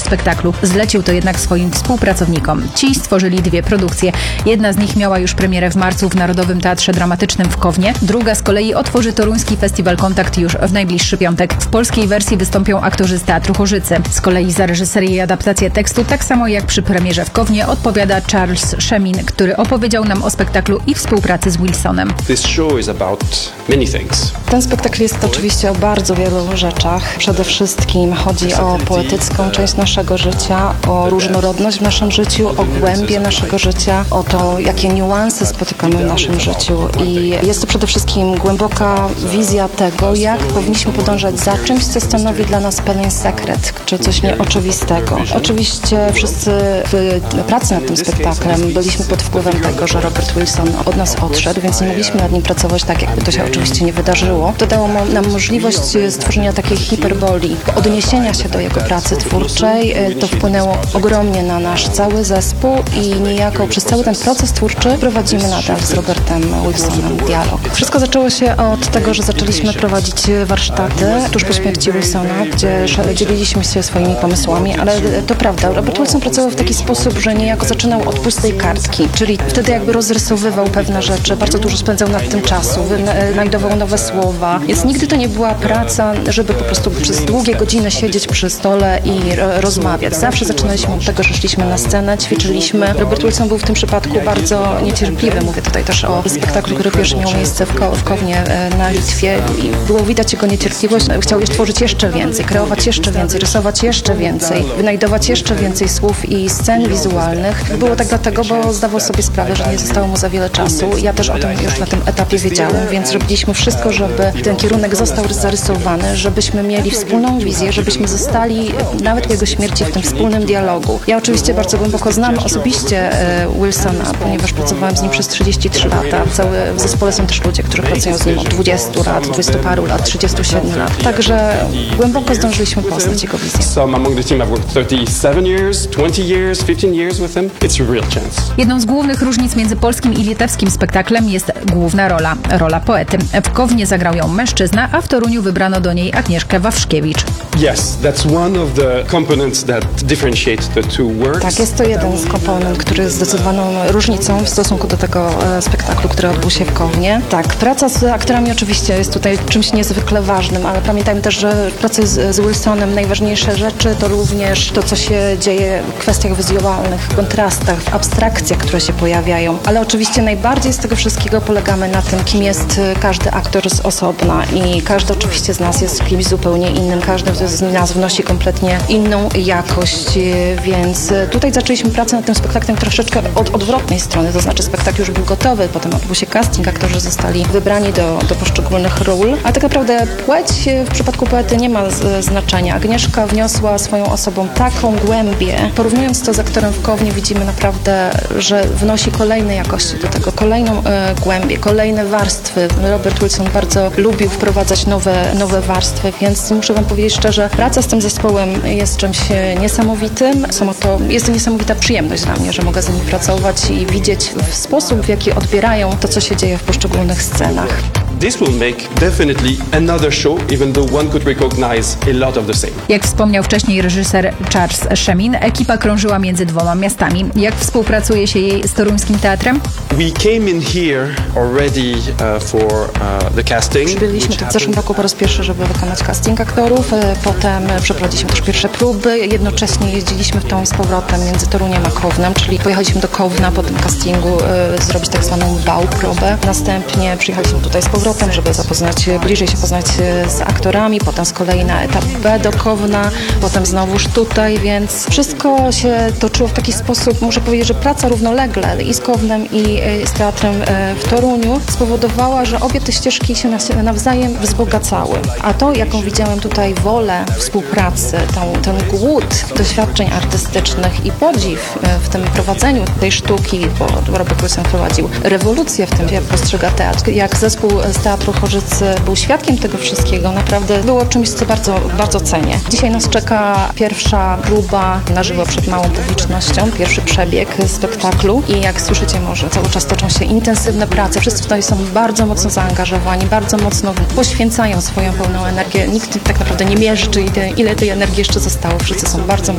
spektaklu. Zlecił to jednak swoim współpracownikom. Ci stworzyli 2 produkcje. Jedna z nich miała już premierę w marcu w Narodowym Teatrze Dramatycznym w Kownie. Druga z kolei otworzy toruński festiwal Kontakt już w najbliższy piątek. W polskiej wersji wystąpią aktorzy z Teatru Chorzycy. Z kolei za reżyserię i adaptację tekstu, tak samo jak przy premierze w Kownie, odpowiada Charles Shemin, który opowiedział nam o spektaklu i współpracy z Wilsonem. This show is about many things. Ten spektakl jest oczywiście o bardzo wielu rzeczach. Przede wszystkim chodzi o poetycką część naszego życia, o różnorodność w naszym życiu, o głębię naszego życia, o to, jakie niuanse spotykamy w naszym życiu. I jest to przede wszystkim głęboka wizja tego, jak powinniśmy podążać za czymś, co stanowi dla nas pewien sekret, czy coś nieoczywistego. Oczywiście wszyscy w pracy nad tym spektaklem byliśmy pod wpływem tego, że Robert Wilson od nas odszedł, więc nie mogliśmy nad nim pracować tak, jakby to się oczywiście nie wydarzyło. To dało nam możliwość stworzenia takiej hiperboli, odniesienia się do jego pracy twórczej. To wpłynęło ogromnie na nasz cały zespół i niejako przez cały ten proces twórczy prowadzimy nadal z Robertem Wilsonem dialog. Wszystko zaczęło się od tego, że zaczęliśmy prowadzić warsztaty tuż po śmierci Wilsona, gdzie dzieliliśmy się swoimi pomysłami, ale to prawda, Robert Wilson pracował w taki sposób, że niejako zaczynał od pustej kartki, czyli wtedy jakby rozrysowywał pewne rzeczy, bardzo dużo spędzał nad tym czasu, wynajdował nowe słowa, więc nigdy to nie była praca, żeby po prostu przez długie godziny siedzieć przy stole i rozmawiać. Zawsze zaczynaliśmy od tego, że szliśmy na scenę, ćwiczyliśmy. Robert Wilson był w tym przypadku bardzo niecierpliwy. Mówię tutaj też o spektaklu, który pierwszy miał miejsce w Kownie na Litwie i było widać jego niecierpliwość. Chciał tworzyć jeszcze więcej, kreować jeszcze więcej, rysować jeszcze więcej, wynajdować jeszcze więcej słów i scen wizualnych. Było tak dlatego, bo zdawał sobie sprawę, że nie zostało mu za wiele czasu. Ja też o tym już na tym etapie wiedziałem, więc robiliśmy wszystko, żeby ten kierunek został zarysowany, żebyśmy mieli wspólną wizję, żebyśmy zostali nawet po jego śmierci w tym wspólnym dialogu. Ja oczywiście bardzo głęboko znam osobiście Wilsona, ponieważ pracowałam z nim przez 33 lata. W zespole są też ludzie, którzy pracują z nim od 20 lat, 20 paru lat, 37 lat. Także głęboko zdążyliśmy poznać jego wizję. Some among the team have worked 37 years, 20 years, 15 years with him. It's a real chance. Jedną z głównych różnic między polskim i litewskim spektaklem jest główna rola poety. W Kownie zagrał ją mężczyzna, a w Toruniu wybrano do niej Agnieszkę Wawrzkiewicz. Yes, that's one of the components that differentiate the two works. Tak, jest to jeden z komponent, który jest zdecydowaną różnicą w stosunku do tego spektaklu, który odbył się w Kownie. Tak, praca z aktorami oczywiście jest tutaj czymś niezwykle ważnym, ale pamiętajmy też, że w pracy z Wilsonem najważniejsze rzeczy to również to, co się dzieje w kwestiach wizualnych, w kontrastach, w abstrakcjach, które się pojawiają. Ale oczywiście najbardziej z tego wszystkiego polegamy na tym, kim jest każdy aktor z osobna i każdy oczywiście z nas jest kimś zupełnie innym, każdy z nas wnosi kompletnie inną jakość, więc tutaj zaczęliśmy pracę nad tym spektaklem troszeczkę od odwrotnej strony, to znaczy spektakl już był gotowy, potem odbył się casting, aktorzy zostali wybrani do poszczególnych ról, a tak naprawdę płeć w przypadku poety nie ma znaczenia. Agnieszka wniosła swoją osobą taką głębię, porównując to z aktorem w Kownie widzimy naprawdę, że wnosi kolejne jakości do tego, kolejną głębię, kolejne warstwy. Robert Wilson bardzo lubił wprowadzać nowe warstwy, więc muszę wam powiedzieć szczerze, praca z tym zespołem jest czymś niesamowitym. Jest to niesamowita przyjemność dla mnie, że mogę z nimi pracować i widzieć sposób, w jaki odbierają to, co się dzieje w poszczególnych scenach. This will make definitely another show, even though one could recognize a lot of the same. Jak wspomniał wcześniej reżyser Charles Shemin, ekipa krążyła między 2 miastami. Jak współpracuje się jej z toruńskim teatrem? We came in here already for the casting. Przybyliśmy tu w zeszłym roku po raz pierwszy, żeby wykonać casting aktorów. Potem przeprowadziliśmy też pierwsze próby. Jednocześnie jeździliśmy w tą i z powrotem między Toruniem a Kownem, czyli pojechaliśmy do Kowna po tym castingu zrobić tak zwaną próbę. Następnie przyjechaliśmy tutaj z powrotem, żeby bliżej się poznać z aktorami, potem z kolei na etap B do Kowna, potem znowuż tutaj, więc wszystko się toczyło w taki sposób, muszę powiedzieć, że praca równolegle i z Kownem i z teatrem w Toruniu spowodowała, że obie te ścieżki się nawzajem wzbogacały. A to, jaką widziałem tutaj wolę współpracy, ten głód doświadczeń artystycznych i podziw w tym prowadzeniu tej sztuki, bo Robert Wilson prowadził rewolucję w tym, jak postrzega teatr, jak zespół z Teatru Chorzycy był świadkiem tego wszystkiego, naprawdę było czymś, co bardzo, bardzo cenię. Dzisiaj nas czeka pierwsza próba na żywo przed małą publicznością, pierwszy przebieg spektaklu i jak słyszycie może cały czas toczą się intensywne prace. Wszyscy tutaj są bardzo mocno zaangażowani, bardzo mocno poświęcają swoją pełną energię. Nikt tak naprawdę nie mierzy, ile tej energii jeszcze zostało. Wszyscy są bardzo mocno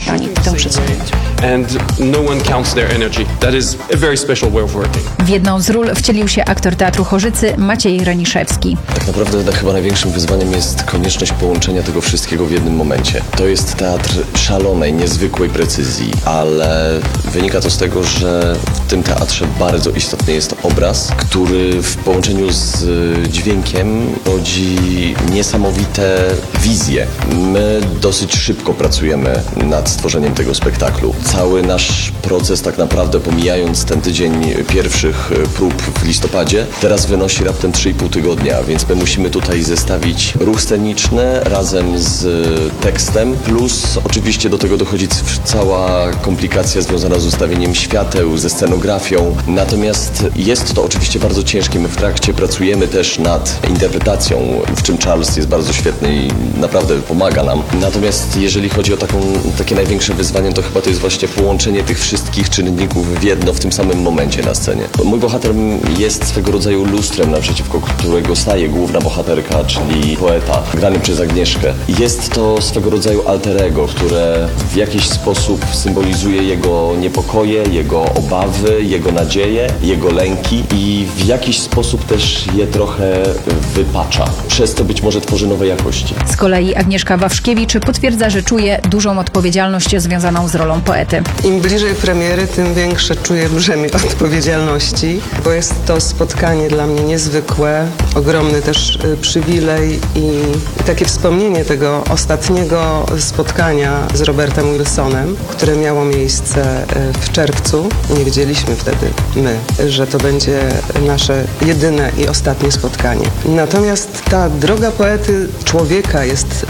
chroni tę przyzwoitość. And no one counts their energy. That is a very special way of working. W jedną z ról wcielił się aktor Teatru Chorzycy Maciej Raniszewski. Tak naprawdę chyba największym wyzwaniem jest konieczność połączenia tego wszystkiego w jednym momencie. To jest teatr szalonej, niezwykłej precyzji, ale wynika to z tego, że w tym teatrze bardzo istotny jest obraz, który w połączeniu z dźwiękiem rodzi niesamowite wizje. My dosyć szybko pracujemy nad stworzeniem tego spektaklu. Cały nasz proces tak naprawdę, pomijając ten tydzień pierwszych prób w listopadzie, teraz wynosi raptem 3,5 tygodnia, więc my musimy tutaj zestawić ruch sceniczny razem z tekstem, plus oczywiście do tego dochodzi cała komplikacja związana z ustawieniem świateł, ze scenografią. Natomiast jest to oczywiście bardzo ciężkie. My w trakcie pracujemy też nad interpretacją, w czym Charles jest bardzo świetny i naprawdę pomaga nam. Natomiast jeżeli chodzi o takie największe wyzwanie, to chyba to jest właśnie połączenie tych wszystkich czynników w jedno w tym samym momencie na scenie. Mój bohater jest swego rodzaju lustrem, naprzeciwko którego staje główna bohaterka, czyli poeta, grany przez Agnieszkę. Jest to swego rodzaju alter ego, które w jakiś sposób symbolizuje jego niepokoje, jego obawy, jego nadzieje, jego lęki i w jakiś sposób też je trochę wypacza. Przez to być może tworzy nowe jakości. Z kolei Agnieszka Wawrzkiewicz potwierdza, że czuje dużą odpowiedzialność związaną z rolą poety. Im bliżej premiery, tym większe czuję brzemię odpowiedzialności, bo jest to spotkanie dla mnie niezwykłe, ogromny też przywilej i takie wspomnienie tego ostatniego spotkania z Robertem Wilsonem, które miało miejsce w czerwcu. Nie wiedzieliśmy wtedy my, że to będzie nasze jedyne i ostatnie spotkanie. Natomiast ta droga poety, człowieka jest